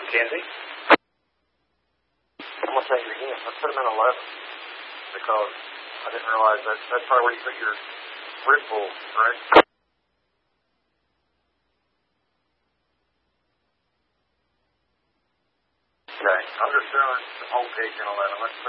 Kenzie? I'm going to change it again. Let's put them in 11 because I didn't realize that's probably where you put your rib pool, right? Okay, I'm just doing the home page in 11. Let's put